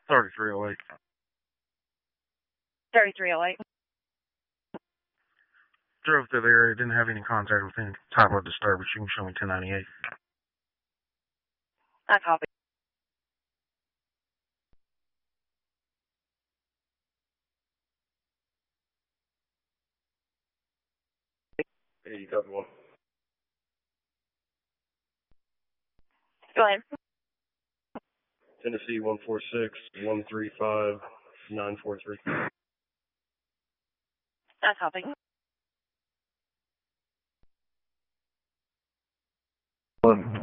3308. 3308. Drove through the area, didn't have any contact with any type of disturbance. You can show me 1098. I copy. Hey, you copy one. Go ahead. Tennessee 146-135-943. I copy. One.